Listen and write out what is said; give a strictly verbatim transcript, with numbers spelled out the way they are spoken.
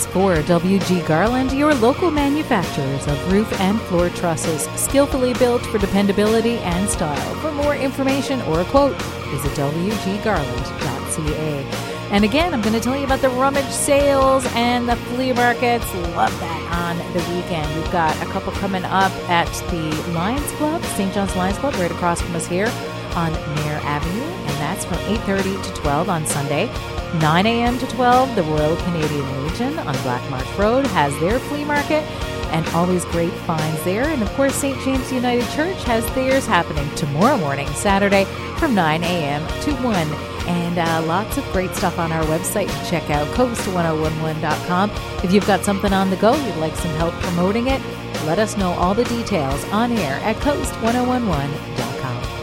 is for W G Garland, your local manufacturers of roof and floor trusses, skillfully built for dependability and style. For more information or a quote, visit w g garland dot c a. And again, I'm going to tell you about the rummage sales and the flea markets. Love that on the weekend. We've got a couple coming up at the Lions Club, Saint John's Lions Club, right across from us here on Mayor Avenue. And that's from eight thirty to twelve on Sunday. nine a.m. to twelve, the Royal Canadian Legion on Black Marsh Road has their flea market, and always great finds there. And of course, Saint James United Church has theirs happening tomorrow morning, Saturday, from nine a.m. to one. And uh, lots of great stuff on our website to check out, coast ten eleven dot com. If you've got something on the go, you'd like some help promoting it, let us know all the details on air at coast ten eleven dot com.